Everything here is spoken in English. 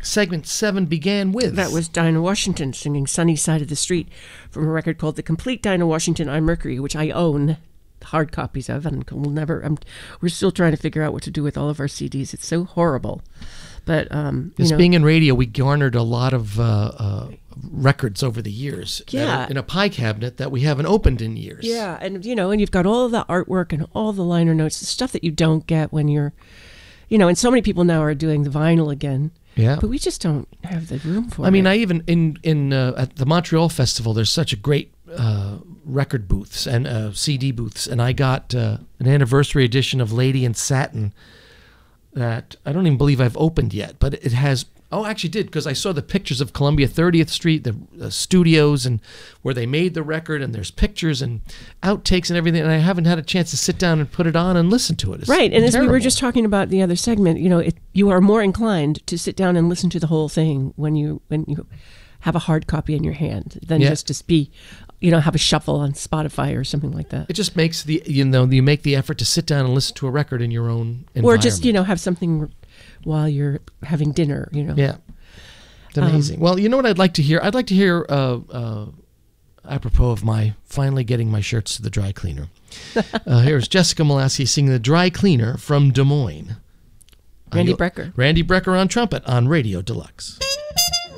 segment 7 began with? That was Dinah Washington singing Sunny Side of the Street from a record called The Complete Dinah Washington on Mercury, which I own hard copies of, and we're still trying to figure out what to do with all of our CDs. It's so horrible. But, being in radio, we garnered a lot of records over the years. Yeah. In a pie cabinet that we haven't opened in years. Yeah, and, and you've got all of the artwork and all the liner notes, the stuff that you don't get when you're, and so many people now are doing the vinyl again. Yeah. But we just don't have the room for it. I mean, I even, at the Montreal Festival, there's such a great record booths and CD booths, and I got an anniversary edition of Lady in Satin that I don't even believe I've opened yet, but it has... Oh, I actually did, because I saw the pictures of Columbia 30th Street, the studios, and where they made the record, and there's pictures and outtakes and everything, and I haven't had a chance to sit down and put it on and listen to it. It's right, and terrible. as we were just talking about the other segment, you are more inclined to sit down and listen to the whole thing when you have a hard copy in your hand than just to be, have a shuffle on Spotify or something like that. It just makes you make the effort to sit down and listen to a record in your own environment. Or just, have something while you're having dinner, Yeah. It's amazing. Well, you know what I'd like to hear? I'd like to hear, apropos of my finally getting my shirts to the dry cleaner. Here's Jessica Molaski singing The Dry Cleaner from Des Moines. Randy Brecker. Randy Brecker on trumpet on Radio Deluxe.